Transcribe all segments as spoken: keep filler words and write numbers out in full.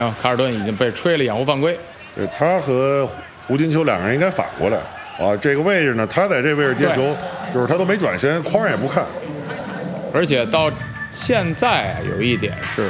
啊，卡尔顿已经被吹了掩护犯规。 对，他和胡金秋两个人应该反过来啊。这个位置呢，他在这位置接球，就是他都没转身，框也不看。 而且到现在有一点是，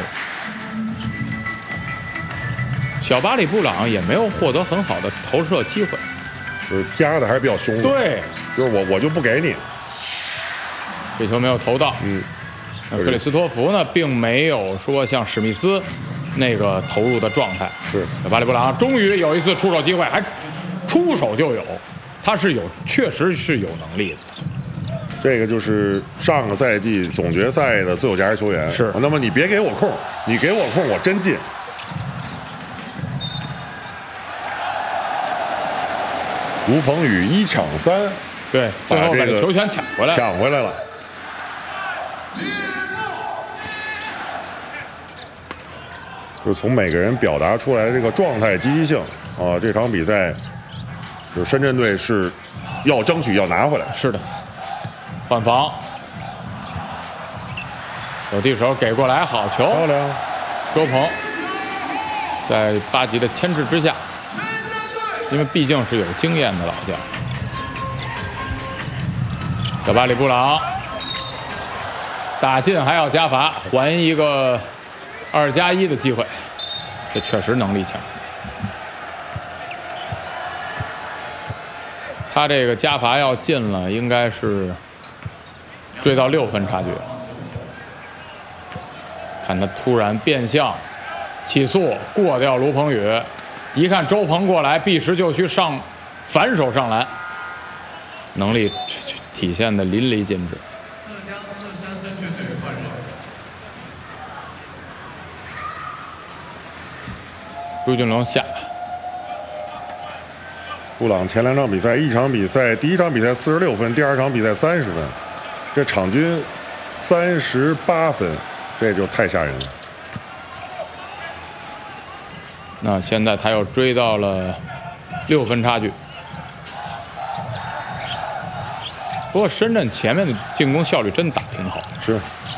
小巴里布朗也没有获得很好的投射机会， 就是夹的还是比较凶的。 对， 就是我我就不给你。 这球没有投到。 嗯。 那克里斯托弗呢，并没有说像史密斯那个投入的状态。 是。 巴里布朗终于有一次出手机会，还出手就有，他是有，确实是有能力的。 这个就是上个赛季总决赛的最有价值球员。 是。 那么你别给我空，你给我空我真进。卢鹏宇一抢三， 对，最后把这球权抢回来， 抢回来了。就从每个人表达出来的这个状态、积极性啊，这场比赛，就深圳队是要争取要拿回来。 是的，换防，有地手给过来，好球， 漂亮。 周鹏在巴吉的牵制之下，因为毕竟是有经验的老将。小巴里布朗打进还要加罚，还一个二加一的机会，这确实能力强。他这个加罚要进了，应该是追到六分差距。看他突然变向起速过掉卢鹏宇，一看周鹏过来，避实就虚上反手上篮，能力体现的淋漓尽致。朱俊龙下。 布朗前两场比赛，一场比赛第一场比赛四十六分，第二场比赛三十分，这场均三十八分，这就太吓人了。 那现在他又追到了六分差距。不过深圳前面的进攻效率真打挺好。 是。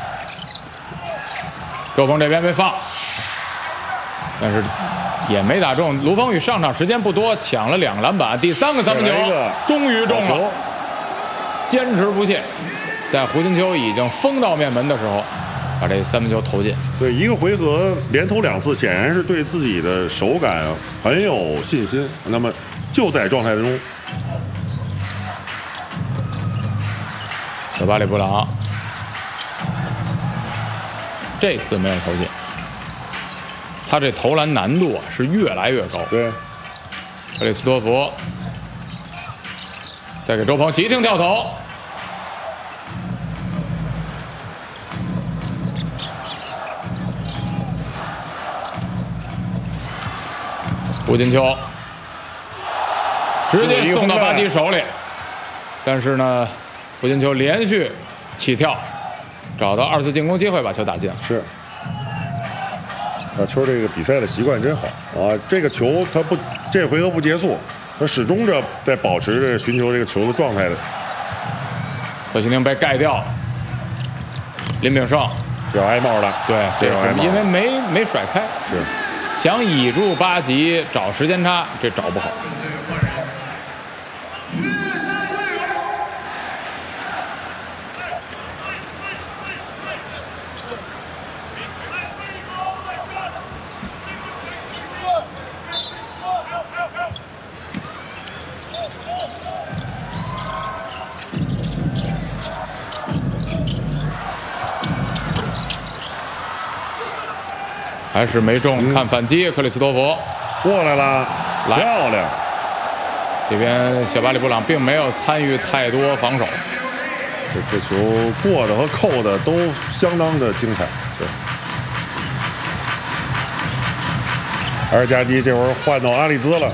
周鹏这边被放，但是也没打中。卢鹏宇上场时间不多，抢了两个篮板，第三个三分球终于中了，坚持不懈，在胡金秋已经封到面门的时候，把这三分球投进。 对，一个回合连投两次，显然是对自己的手感很有信心。那么就在状态中， 小巴里布朗这次没有投进。他这投篮难度啊是越来越高。 对， 克里斯托弗再给周鹏急停跳投，胡金秋直接送到巴基手里，但是呢，胡金秋连续起跳，找到二次进攻机会，把球打进。 是。小秋这个比赛的习惯真好啊！这个球他不，这回合不结束，他始终着在保持着寻求这个球的状态的。 何西宁被盖掉，林炳胜这要挨帽了。 对，这是因为没没甩开， 是想倚住巴吉找时间差，这找不好。还是没中，嗯、看反击，克里斯托弗过来了， 来漂亮。 这边小巴里布朗并没有参与太多防守， 这这球过的和扣的都相当的精彩。对，二加基这会儿换到阿里兹了。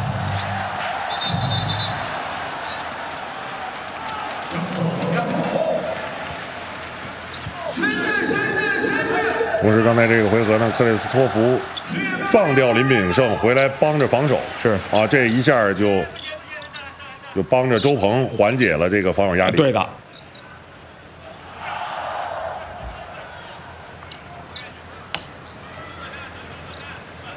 同时，刚才这个回合呢，克里斯托弗放掉林炳胜回来帮着防守， 是啊，这一下就就帮着周鹏缓解了这个防守压力。 对的。